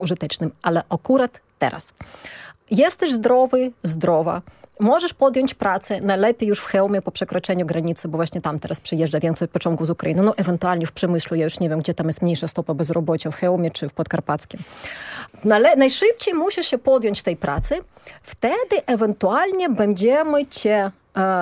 użytecznym, ale akurat teraz. Jesteś zdrowy, zdrowa, możesz podjąć pracę, najlepiej już w Chełmie po przekroczeniu granicy, bo właśnie tam teraz przyjeżdża więcej pociągów z Ukrainy. No ewentualnie w Przemyślu, ja już nie wiem, gdzie tam jest mniejsza stopa bezrobocia, w Chełmie czy w Podkarpackim. Najszybciej musisz się podjąć tej pracy, wtedy ewentualnie będziemy cię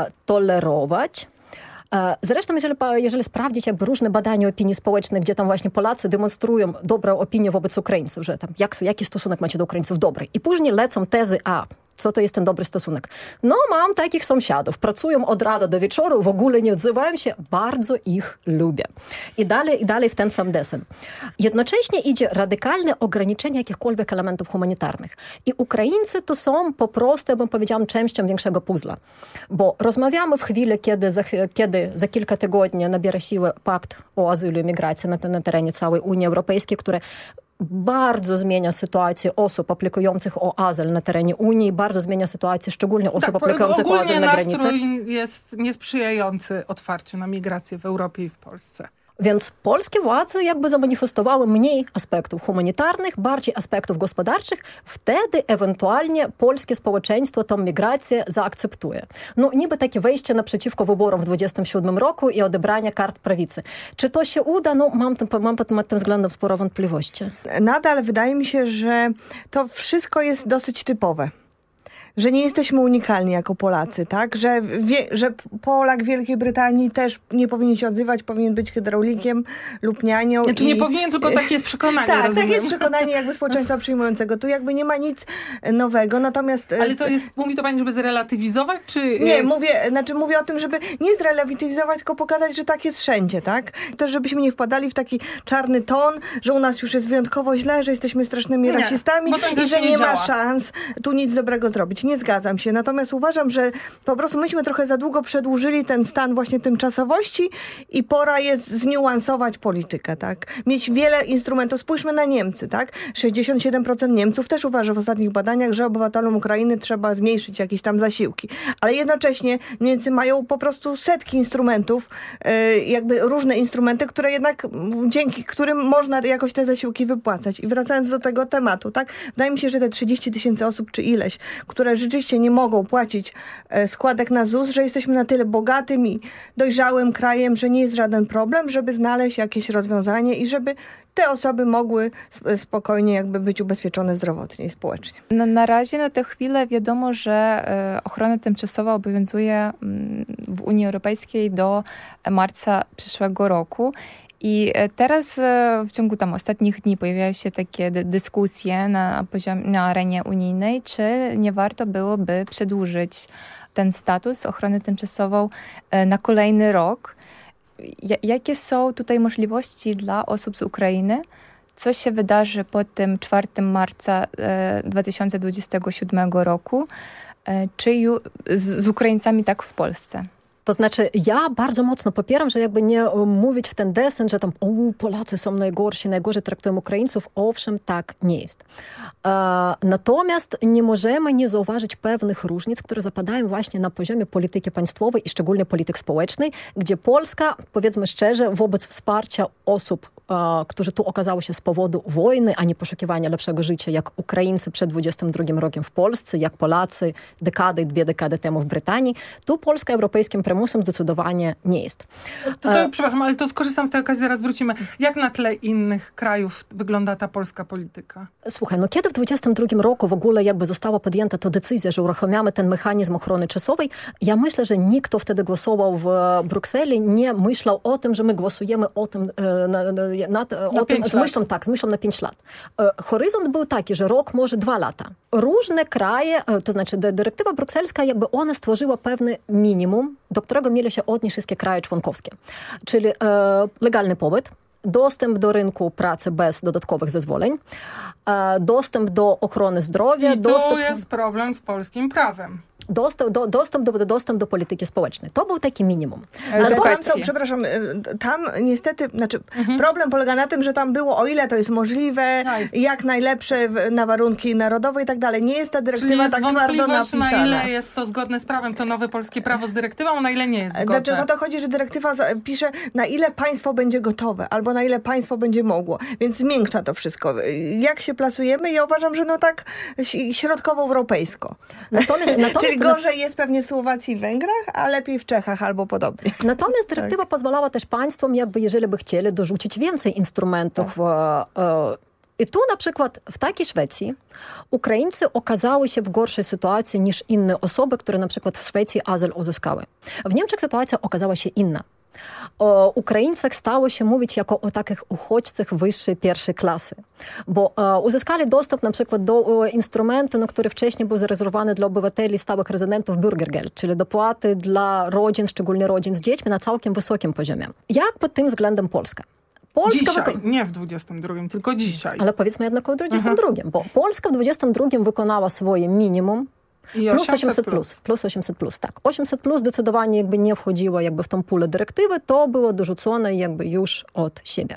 tolerować. Zresztą, jeżeli sprawdzić jakby różne badania opinii społecznej, gdzie tam właśnie Polacy demonstrują dobrą opinię wobec Ukraińców, że tam jaki stosunek macie do Ukraińców dobry. I później lecą tezy, co to jest ten dobry stosunek. No, mam takich sąsiadów, pracują od rana do wieczoru, w ogóle nie odzywają się, bardzo ich lubię. I dalej w ten sam desen. Jednocześnie idzie radykalne ograniczenie jakichkolwiek elementów humanitarnych. I Ukraińcy to są po prostu, bym powiedziała, częścią większego puzzla. Bo rozmawiamy w chwili, kiedy za kilka tygodni nabiera siły pakt o azylu i migracji na terenie całej Unii Europejskiej, które bardzo zmienia sytuację osób aplikujących o azyl na terenie Unii, bardzo zmienia sytuację szczególnie osób aplikujących o azyl na granicy. Nastrój jest niesprzyjający otwarciu na migrację w Europie i w Polsce. Więc polskie władze jakby zamanifestowały mniej aspektów humanitarnych, bardziej aspektów gospodarczych. Wtedy ewentualnie polskie społeczeństwo tą migrację zaakceptuje. No niby takie wejście naprzeciwko wyborom w 27 roku i odebranie kart prawicy. Czy to się uda? No mam pod tym względem sporo wątpliwości. Nadal wydaje mi się, że to wszystko jest dosyć typowe. Że nie jesteśmy unikalni jako Polacy, tak? Że Polak w Wielkiej Brytanii też nie powinien się odzywać, powinien być hydraulikiem lub nianią. Znaczy nie powinien, tylko takie jest przekonanie, tak, rozumiem. takie jest przekonanie jakby społeczeństwa przyjmującego. Tu jakby nie ma nic nowego, natomiast... Ale to jest, mówi to pani, żeby zrelatywizować, czy... Nie, mówię o tym, żeby nie zrelatywizować, tylko pokazać, że tak jest wszędzie, tak? Też żebyśmy nie wpadali w taki czarny ton, że u nas już jest wyjątkowo źle, że jesteśmy strasznymi rasistami i że nie ma szans tu nic dobrego zrobić. Nie zgadzam się. Natomiast uważam, że po prostu myśmy trochę za długo przedłużyli ten stan właśnie tymczasowości i pora jest zniuansować politykę, tak? Mieć wiele instrumentów. Spójrzmy na Niemcy, tak? 67% Niemców też uważa w ostatnich badaniach, że obywatelom Ukrainy trzeba zmniejszyć jakieś tam zasiłki. Ale jednocześnie Niemcy mają po prostu setki instrumentów, jakby różne instrumenty, które jednak dzięki którym można jakoś te zasiłki wypłacać. I wracając do tego tematu, tak? Wydaje mi się, że te 30 000 osób czy ileś, które rzeczywiście nie mogą płacić składek na ZUS, że jesteśmy na tyle bogatym i dojrzałym krajem, że nie jest żaden problem, żeby znaleźć jakieś rozwiązanie i żeby te osoby mogły spokojnie jakby być ubezpieczone zdrowotnie i społecznie. Na razie, na tę chwilę wiadomo, że ochrona tymczasowa obowiązuje w Unii Europejskiej do marca przyszłego roku. I teraz w ciągu ostatnich dni pojawiają się takie dyskusje na arenie unijnej, czy nie warto byłoby przedłużyć ten status ochrony tymczasową na kolejny rok. Jakie są tutaj możliwości dla osób z Ukrainy? Co się wydarzy po tym 4 marca 2027 roku? Czy z Ukraińcami tak w Polsce? To znaczy, ja bardzo mocno popieram, że jakby nie mówić w ten desen, że tam Polacy są najgorsi, najgorzej traktują Ukraińców. Owszem, tak nie jest. Natomiast nie możemy nie zauważyć pewnych różnic, które zapadają właśnie na poziomie polityki państwowej i szczególnie polityki społecznej, gdzie Polska, powiedzmy szczerze, wobec wsparcia osób, którzy tu okazały się z powodu wojny, a nie poszukiwania lepszego życia, jak Ukraińcy przed 22 rokiem w Polsce, jak Polacy dwie dekady temu w Brytanii, tu Polska europejskim prymusem zdecydowanie nie jest. Przepraszam, ale to skorzystam z tej okazji, zaraz wrócimy. Jak na tle innych krajów wygląda ta polska polityka? Słuchaj, kiedy w 22 roku w ogóle jakby została podjęta ta decyzja, że uruchamiamy ten mechanizm ochrony czasowej, ja myślę, że nikt, kto wtedy głosował w Brukseli, nie myślał o tym, że my głosujemy o tym z myślą na 5 lat. Horyzont był taki, że rok, może 2 lata. Różne kraje, to znaczy dyrektywa brukselska, jakby ona stworzyła pewne minimum, do którego mieli się odnieść wszystkie kraje członkowskie. Czyli legalny pobyt, dostęp do rynku pracy bez dodatkowych zezwoleń, dostęp do ochrony zdrowia. I tu jest problem z polskim prawem. dostęp do polityki społecznej. To był taki minimum. Tam niestety, problem polega na tym, że tam było, o ile to jest możliwe, jak najlepsze na warunki narodowe i tak dalej. Nie jest ta dyrektywa tak twardo napisana. Na ile jest to zgodne z prawem, to nowe polskie prawo z dyrektywą, a na ile nie jest zgodne. Znaczy, o to chodzi, że dyrektywa pisze, na ile państwo będzie gotowe, albo na ile państwo będzie mogło. Więc zmiękcza to wszystko. Jak się plasujemy? Ja uważam, że tak środkowoeuropejsko. Czyli gorzej jest pewnie w Słowacji i Węgrach, a lepiej w Czechach albo podobnie. Natomiast dyrektywa pozwalała też państwom, jeżeli by chcieli, dorzucić więcej instrumentów. I tu na przykład w takiej Szwecji Ukraińcy okazały się w gorszej sytuacji niż inne osoby, które na przykład w Szwecji azyl uzyskały. W Niemczech sytuacja okazała się inna. O Ukraińcach stało się mówić jako o takich uchodźcach wyższej, pierwszej klasy. Bo uzyskali dostęp na przykład do instrumentu, który wcześniej był zarezerwowany dla obywateli stałych rezydentów Bürgergeld, czyli dopłaty dla rodzin, szczególnie rodzin z dziećmi na całkiem wysokim poziomie. Jak pod tym względem Polska? Dzisiaj, nie w 22, tylko dzisiaj. Ale powiedzmy jednak o 22, bo Polska w 22 wykonała swoje minimum plus 800 plus 800 plus, tak. 800 plus zdecydowanie nie wchodziło w tą pulę dyrektywy, to było dorzucone już od siebie.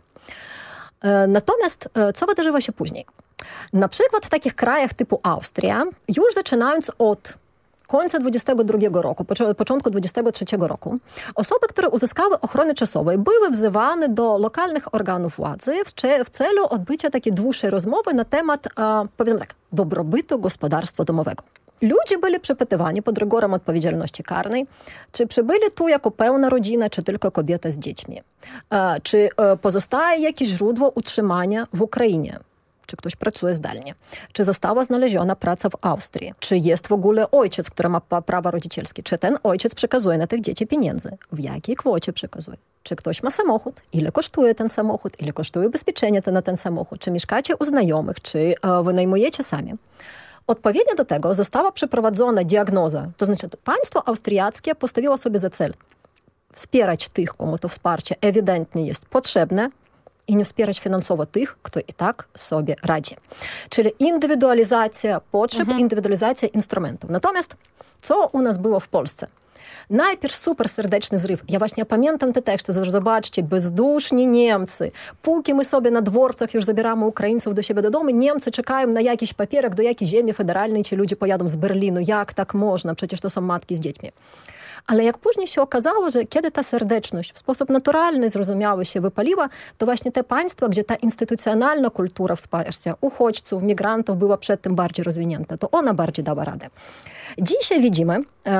Natomiast co wydarzyło się później? Na przykład w takich krajach typu Austria, już zaczynając od końca 22 roku, początku 23 roku, osoby, które uzyskały ochronę czasową, były wzywane do lokalnych organów władzy w celu odbycia takiej dłuższej rozmowy na temat, powiedzmy tak, dobrobytu gospodarstwa domowego. Ludzie byli przepytywani pod rygorem odpowiedzialności karnej, czy przybyli tu jako pełna rodzina, czy tylko kobieta z dziećmi. Czy pozostaje jakieś źródło utrzymania w Ukrainie. Czy ktoś pracuje zdalnie. Czy została znaleziona praca w Austrii. Czy jest w ogóle ojciec, który ma prawa rodzicielskie. Czy ten ojciec przekazuje na tych dzieci pieniędzy. W jakiej kwocie przekazuje. Czy ktoś ma samochód. Ile kosztuje ten samochód. Ile kosztuje ubezpieczenie na ten samochód. Czy mieszkacie u znajomych. Czy wynajmujecie sami. Odpowiednio do tego została przeprowadzona diagnoza. To znaczy, państwo austriackie postawiło sobie za cel wspierać tych, komu to wsparcie ewidentnie jest potrzebne, i nie wspierać finansowo tych, kto i tak sobie radzi. Czyli indywidualizacja potrzeb, indywidualizacja instrumentów. Natomiast co u nas było w Polsce? Najpierw super serdeczny zryw. Ja właśnie pamiętam te teksty, zobaczcie, bezduszni Niemcy. Póki my sobie na dworcach już zabieramy Ukraińców do siebie do domu, Niemcy czekają na jakiś papierek, do jakiej ziemi federalnej ci ludzie pojadą z Berlinu. Jak tak można? Przecież to są matki z dziećmi. Ale jak później się okazało, że kiedy ta serdeczność w sposób naturalny, zrozumiały się wypaliła, to właśnie te państwa, gdzie ta instytucjonalna kultura wsparcia uchodźców, migrantów była przedtem bardziej rozwinięta, to ona bardziej dała radę. Dzisiaj widzimy,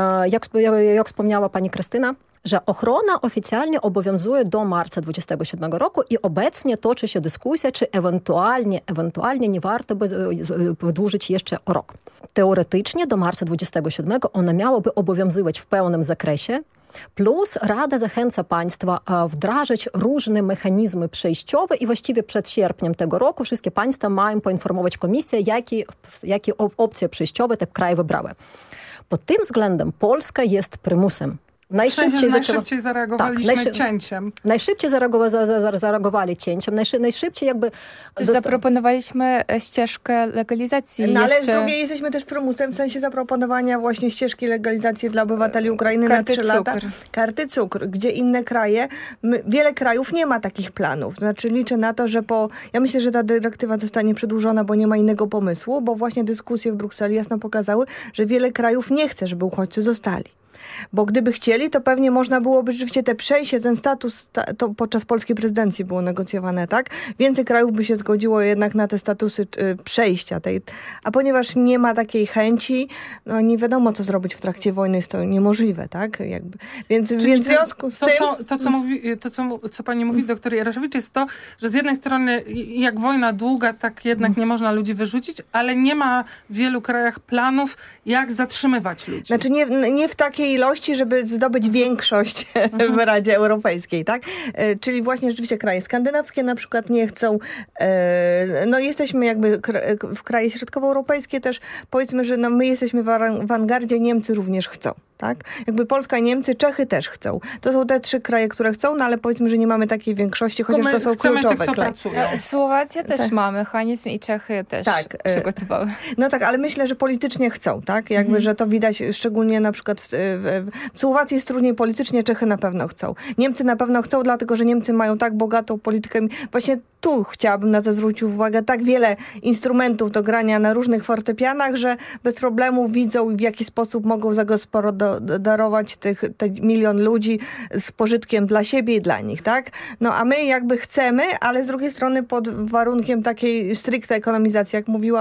jak wspomniała pani Krystyna, że ochrona oficjalnie obowiązuje do marca 2027 roku i obecnie toczy się dyskusja, czy ewentualnie nie warto by wydłużyć jeszcze o rok. Teoretycznie do marca 2027 ona miałaby obowiązywać w pełnym zakresie, plus Rada zachęca państwa wdrażać różne mechanizmy przejściowe i właściwie przed sierpniem tego roku wszystkie państwa mają poinformować komisję, jakie opcje przejściowe te kraje wybrały. Pod tym względem Polska jest prymusem. Najszybciej zareagowaliśmy cięciem. Najszybciej zareagowali cięciem. Najszybciej zaproponowaliśmy ścieżkę legalizacji. Ale z drugiej jesteśmy też prymusem w sensie zaproponowania właśnie ścieżki legalizacji dla obywateli Ukrainy na 3 lata. Karty cukr. Gdzie inne kraje, wiele krajów nie ma takich planów. Znaczy liczę na to, że ja myślę, że ta dyrektywa zostanie przedłużona, bo nie ma innego pomysłu, bo właśnie dyskusje w Brukseli jasno pokazały, że wiele krajów nie chce, żeby uchodźcy zostali. Bo gdyby chcieli, to pewnie można byłoby rzeczywiście te przejście, ten status, to podczas polskiej prezydencji było negocjowane, tak? Więcej krajów by się zgodziło jednak na te statusy przejścia. A ponieważ nie ma takiej chęci, no nie wiadomo, co zrobić w trakcie wojny, jest to niemożliwe, tak? Więc w związku z tym... Co pani mówi, doktor Jaraszewicz, jest to, że z jednej strony jak wojna długa, tak jednak nie można ludzi wyrzucić, ale nie ma w wielu krajach planów, jak zatrzymywać ludzi. Znaczy nie w takiej tej ilości, żeby zdobyć większość w Radzie Europejskiej, tak? Czyli właśnie rzeczywiście kraje skandynawskie na przykład nie chcą. No jesteśmy jakby w kraje środkowoeuropejskie też, powiedzmy, że no, my jesteśmy w awangardzie, Niemcy również chcą. Tak? Jakby Polska, Niemcy, Czechy też chcą. To są te 3 kraje, które chcą, no ale powiedzmy, że nie mamy takiej większości, chociaż to są kluczowe kraje. Słowacja też ma mechanizm i Czechy też przygotowały. No tak, ale myślę, że politycznie chcą, tak? Jakby, że to widać szczególnie na przykład w Słowacji jest trudniej politycznie, Czechy na pewno chcą. Niemcy na pewno chcą, dlatego, że Niemcy mają tak bogatą politykę. Właśnie tu chciałabym na to zwrócić uwagę. Tak wiele instrumentów do grania na różnych fortepianach, że bez problemu widzą, w jaki sposób mogą zagospodarować te 1 milion ludzi z pożytkiem dla siebie i dla nich, tak? No a my jakby chcemy, ale z drugiej strony pod warunkiem takiej stricte ekonomizacji, jak mówiła